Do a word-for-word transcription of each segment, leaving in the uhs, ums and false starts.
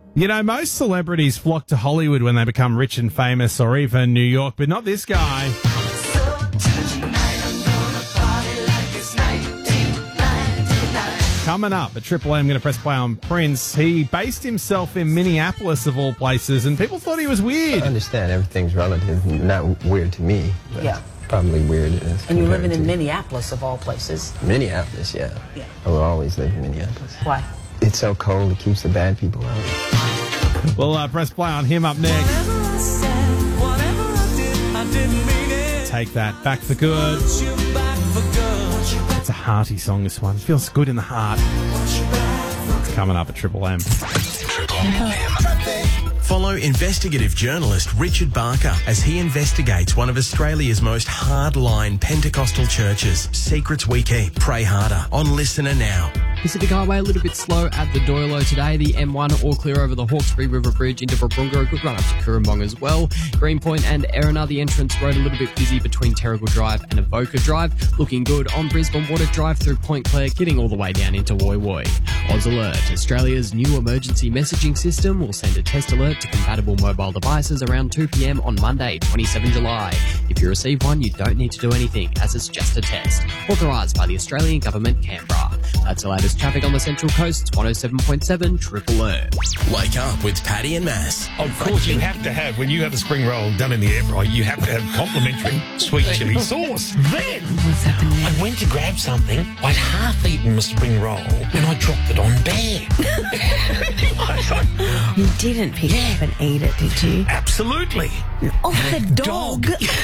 You know, most celebrities flock to Hollywood when they become rich and famous, or even New York, but not this guy. Coming up at Triple M, going to press play on Prince. He based himself in Minneapolis, of all places, and people thought he was weird. I understand everything's relative, not weird to me. But yeah. Probably weird. And you're living in Minneapolis, of all places. Minneapolis, yeah. Yeah. I will always live in Minneapolis. Why? It's so cold, it keeps the bad people out. We'll uh, press play on him up next. Whatever I said, whatever I did, I didn't mean it. Take that, Back for Good. Want you back for good. It's a hearty song, this one. Feels good in the heart. It's coming up at Triple M. Triple M. Follow investigative journalist Richard Barker as he investigates one of Australia's most hardline Pentecostal churches. Secrets we keep. Pray harder. On Listener now. Pacific Highway a little bit slow at the Doilo today. The M one all clear over the Hawkesbury River Bridge into Wahroonga. A good run up to Currumbong as well. Greenpoint and Erina, the entrance road a little bit busy between Terrigal Drive and Avoca Drive. Looking good on Brisbane Water Drive through Point Clare, getting all the way down into Woy Woy. Oz Alert, Australia's new emergency messaging system, will send a test alert to compatible mobile devices around two p m on Monday, the twenty-seventh of July. If you receive one, you don't need to do anything, as it's just a test. Authorised by the Australian Government, Canberra. That's the latest traffic on the Central Coast, one oh seven point seven Triple M. Wake up with Paddy and Mass. Of course, you have to have, when you have a spring roll done in the air fryer, you have to have complimentary sweet chili sauce. Then I went to grab something. I'd half eaten my spring roll and I dropped it on Bear. You didn't pick it up and eat it, did you? Absolutely. Off the dog.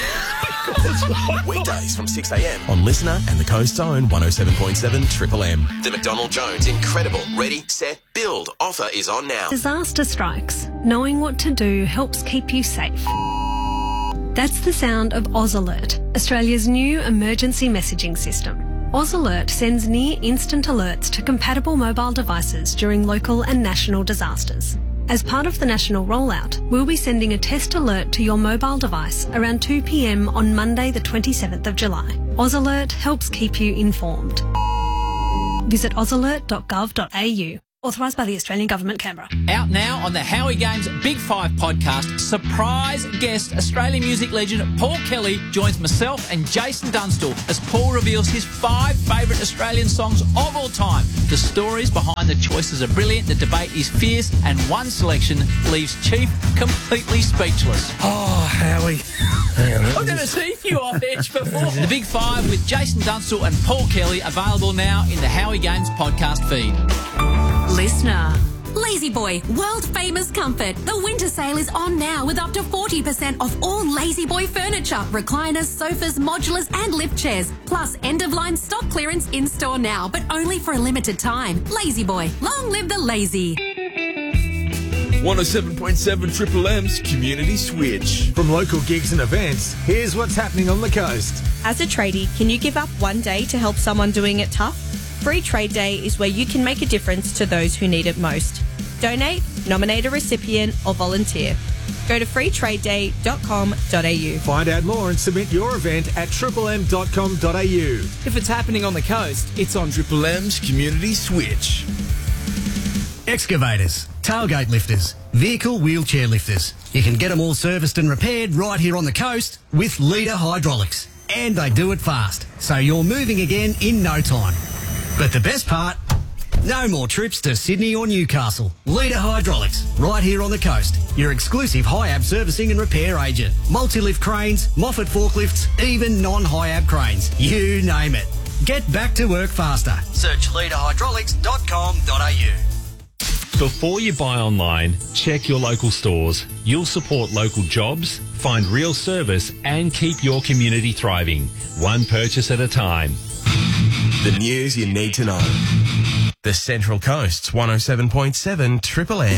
Weekdays from six a m on Listener and the Coast's own one oh seven point seven Triple M. The McDonald Jones Incredible Ready, Set, Build offer is on now. Disaster strikes. Knowing what to do helps keep you safe. That's the sound of Oz Alert, Australia's new emergency messaging system. Oz Alert sends near-instant alerts to compatible mobile devices during local and national disasters. As part of the national rollout, we'll be sending a test alert to your mobile device around two p m on Monday the twenty-seventh of July. Oz Alert helps keep you informed. Visit oz alert dot gov dot a u. Authorised by the Australian Government, Canberra. Out now on the Howie Games Big Five podcast, surprise guest Australian music legend Paul Kelly joins myself and Jason Dunstall as Paul reveals his five favourite Australian songs of all time. The stories behind the choices are brilliant, the debate is fierce, and one selection leaves Chief completely speechless. Oh, Howie. I've never seen you on edge before. The Big Five with Jason Dunstall and Paul Kelly, available now in the Howie Games podcast feed. Listener. Lazy Boy, world famous comfort. The winter sale is on now with up to forty percent off all Lazy Boy furniture, recliners, sofas, modulars and lift chairs. Plus end of line stock clearance in store now, but only for a limited time. Lazy Boy, long live the lazy. one oh seven point seven Triple M's Community Switch. From local gigs and events, here's what's happening on the coast. As a tradie, can you give up one day to help someone doing it tough? Free Trade Day is where you can make a difference to those who need it most. Donate, nominate a recipient, or volunteer. Go to free trade day dot com dot a u. Find out more and submit your event at triple m dot com dot a u. If it's happening on the coast, it's on Triple M's Community Switch. Excavators, tailgate lifters, vehicle wheelchair lifters. You can get them all serviced and repaired right here on the coast with Leader Hydraulics. And they do it fast, so you're moving again in no time. But the best part, no more trips to Sydney or Newcastle. Leader Hydraulics, right here on the coast. Your exclusive Hiab servicing and repair agent. Multi-lift cranes, Moffat forklifts, even non-Hiab cranes. You name it. Get back to work faster. Search leader hydraulics dot com dot a u. Before you buy online, check your local stores. You'll support local jobs, find real service and keep your community thriving. One purchase at a time. The news you need to know. The Central Coast's one oh seven point seven Triple M.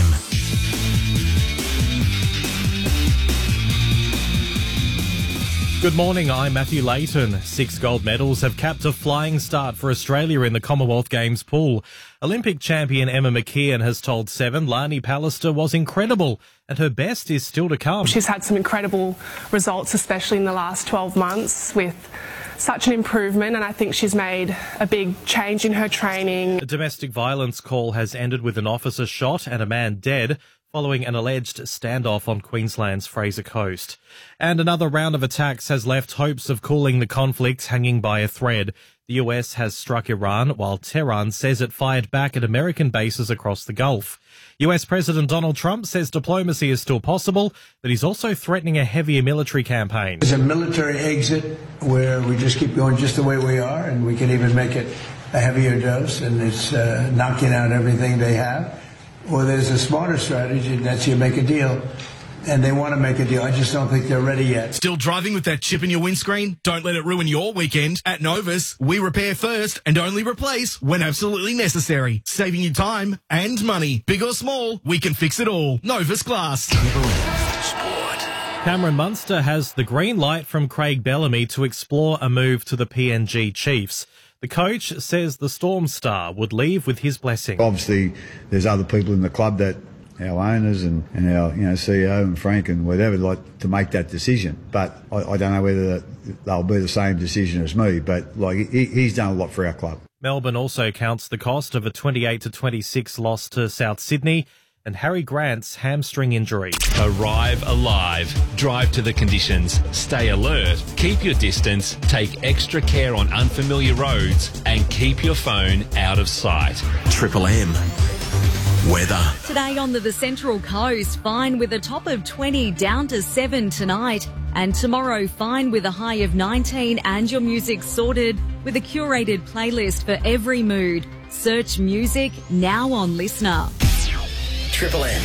Good morning, I'm Matthew Layton. Six gold medals have capped a flying start for Australia in the Commonwealth Games pool. Olympic champion Emma McKeon has told Seven Lani Pallister was incredible and her best is still to come. She's had some incredible results, especially in the last twelve months, with such an improvement, and I think she's made a big change in her training. A domestic violence call has ended with an officer shot and a man dead following an alleged standoff on Queensland's Fraser Coast. And another round of attacks has left hopes of cooling the conflict hanging by a thread. The U S has struck Iran, while Tehran says it fired back at American bases across the Gulf. U S President Donald Trump says diplomacy is still possible, but he's also threatening a heavier military campaign. There's a military exit where we just keep going just the way we are, and we can even make it a heavier dose, and it's uh, knocking out everything they have. Or there's a smarter strategy, and that's you make a deal. And they want to make a deal. I just don't think they're ready yet. Still driving with that chip in your windscreen? Don't let it ruin your weekend. At Novus, we repair first and only replace when absolutely necessary. Saving you time and money. Big or small, we can fix it all. Novus Glass. Cameron Munster has the green light from Craig Bellamy to explore a move to the P N G Chiefs. The coach says the Storm star would leave with his blessing. Obviously, there's other people in the club that our owners and, and our you know C E O and Frank and whatever like to make that decision, but I, I don't know whether they'll be the same decision as me. But like he, he's done a lot for our club. Melbourne also counts the cost of a twenty-eight to twenty-six loss to South Sydney and Harry Grant's hamstring injury. Arrive alive. Drive to the conditions. Stay alert. Keep your distance. Take extra care on unfamiliar roads and keep your phone out of sight. Triple M. Weather. Today on the, the Central Coast, fine with a top of twenty down to seven tonight. And tomorrow, fine with a high of nineteen and your music sorted with a curated playlist for every mood. Search music now on Listener. Triple M.